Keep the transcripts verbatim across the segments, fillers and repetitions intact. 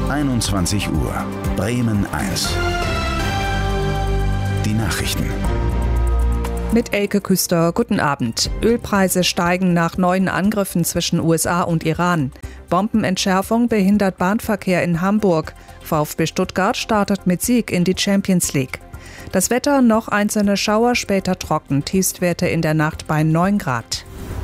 einundzwanzig Uhr. Bremen eins. Die Nachrichten. Mit Elke Küster, guten Abend. Ölpreise steigen nach neuen Angriffen zwischen U S A und Iran. Bombenentschärfung behindert Bahnverkehr in Hamburg. VfB Stuttgart startet mit Sieg in die Champions League. Das Wetter, noch einzelne Schauer, später trocken. Tiefstwerte in der Nacht bei neun Grad.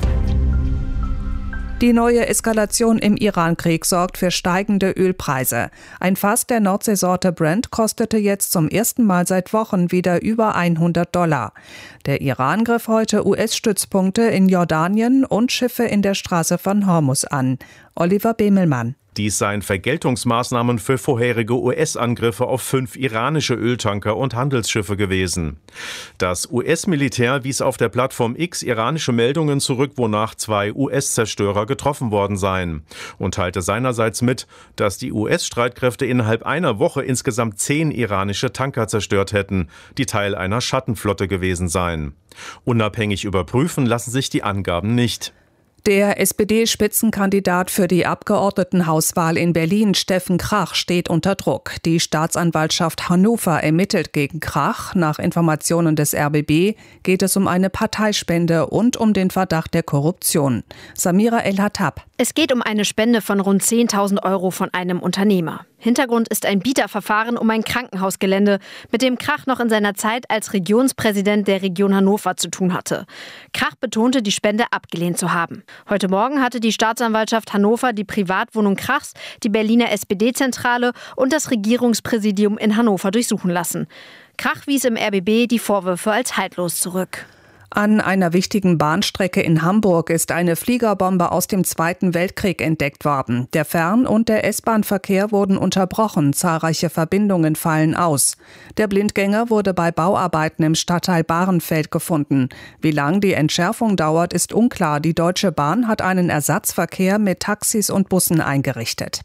Die neue Eskalation im Iran-Krieg sorgt für steigende Ölpreise. Ein Fass der Nordseesorte Brent kostete jetzt zum ersten Mal seit Wochen wieder über hundert Dollar. Der Iran griff heute U S-Stützpunkte in Jordanien und Schiffe in der Straße von Hormuz an. Oliver Bemelmann. Dies seien Vergeltungsmaßnahmen für vorherige U S-Angriffe auf fünf iranische Öltanker und Handelsschiffe gewesen. Das U S-Militär wies auf der Plattform X iranische Meldungen zurück, wonach zwei U S-Zerstörer getroffen worden seien, und teilte seinerseits mit, dass die U S-Streitkräfte innerhalb einer Woche insgesamt zehn iranische Tanker zerstört hätten, die Teil einer Schattenflotte gewesen seien. Unabhängig überprüfen lassen sich die Angaben nicht. Der S P D-Spitzenkandidat für die Abgeordnetenhauswahl in Berlin, Steffen Krach, steht unter Druck. Die Staatsanwaltschaft Hannover ermittelt gegen Krach. Nach Informationen des R B B geht es um eine Parteispende und um den Verdacht der Korruption. Samira El-Hattab. Es geht um eine Spende von rund zehntausend Euro von einem Unternehmer. Hintergrund ist ein Bieterverfahren um ein Krankenhausgelände, mit dem Krach noch in seiner Zeit als Regionspräsident der Region Hannover zu tun hatte. Krach betonte, die Spende abgelehnt zu haben. Heute Morgen hatte die Staatsanwaltschaft Hannover die Privatwohnung Krachs, die Berliner S P D-Zentrale und das Regierungspräsidium in Hannover durchsuchen lassen. Krach wies im R B B die Vorwürfe als haltlos zurück. An einer wichtigen Bahnstrecke in Hamburg ist eine Fliegerbombe aus dem Zweiten Weltkrieg entdeckt worden. Der Fern- und der S-Bahn-Verkehr wurden unterbrochen, zahlreiche Verbindungen fallen aus. Der Blindgänger wurde bei Bauarbeiten im Stadtteil Bahrenfeld gefunden. Wie lang die Entschärfung dauert, ist unklar. Die Deutsche Bahn hat einen Ersatzverkehr mit Taxis und Bussen eingerichtet.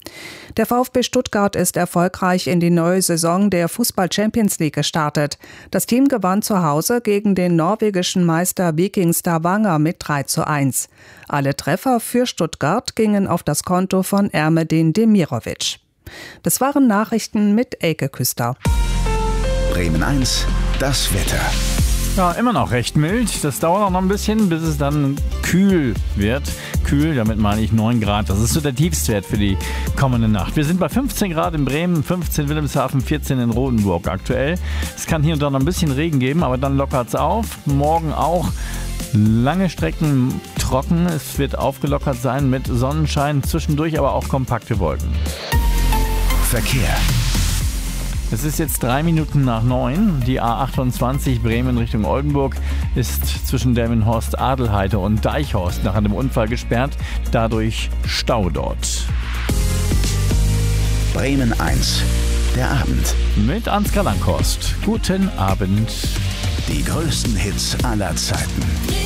Der VfB Stuttgart ist erfolgreich in die neue Saison der Fußball-Champions League gestartet. Das Team gewann zu Hause gegen den norwegischen Meister Viking Stavanger mit drei zu eins. Alle Treffer für Stuttgart gingen auf das Konto von Ermedin Demirovic. Das waren Nachrichten mit Elke Küster. Bremen eins, das Wetter. Ja, immer noch recht mild. Das dauert auch noch ein bisschen, bis es dann kühl wird. Kühl, damit meine ich neun Grad. Das ist so der Tiefstwert für die kommende Nacht. Wir sind bei fünfzehn Grad in Bremen, fünfzehn in Wilhelmshaven, vierzehn in Rotenburg aktuell. Es kann hier und da noch ein bisschen Regen geben, aber dann lockert es auf. Morgen auch lange Strecken trocken. Es wird aufgelockert sein mit Sonnenschein, zwischendurch aber auch kompakte Wolken. Verkehr. Es ist jetzt drei Minuten nach neun. Die A achtundzwanzig Bremen Richtung Oldenburg ist zwischen Delmenhorst-Adelheide und Deichhorst nach einem Unfall gesperrt. Dadurch Stau dort. Bremen eins, der Abend. Mit Ansgar Langhorst. Guten Abend. Die größten Hits aller Zeiten.